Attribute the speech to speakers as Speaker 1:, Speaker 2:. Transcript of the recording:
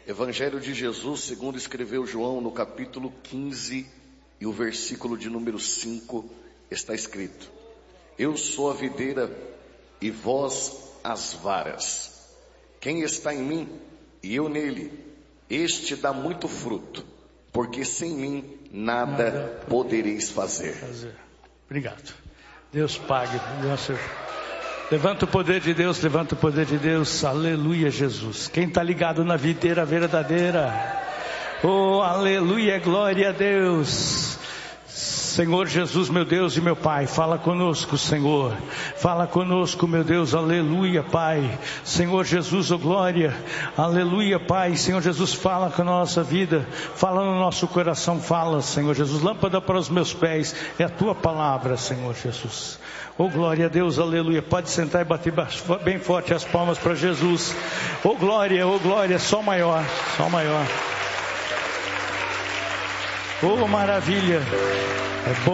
Speaker 1: Evangelho de Jesus, segundo escreveu João, no capítulo 15 e o versículo de número 5, está escrito: Eu sou a videira e vós as varas. Quem está em mim e eu nele, este dá muito fruto, porque sem mim nada podereis fazer.
Speaker 2: Obrigado. Deus pague. Levanta o poder de Deus, levanta o poder de Deus. Aleluia, Jesus. Quem está ligado na videira verdadeira? Oh, aleluia, glória a Deus. Senhor Jesus, meu Deus e meu Pai, fala conosco, Senhor. Fala conosco, meu Deus, aleluia, Pai. Senhor Jesus, oh glória, aleluia, Pai. Senhor Jesus, fala com a nossa vida, fala no nosso coração, fala, Senhor Jesus. Lâmpada para os meus pés é a Tua palavra, Senhor Jesus. Oh glória a Deus, aleluia. Pode sentar e bater bem forte as palmas para Jesus. Oh glória, só maior, só maior. Oh maravilha. É bom.